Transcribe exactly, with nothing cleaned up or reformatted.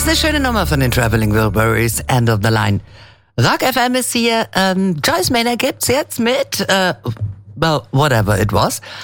eine schöne Nummer von den Traveling Wilburys, End of the Line. Rock F M ist hier, ähm, Joyce Maynard gibt's jetzt mit, äh, well, whatever it was.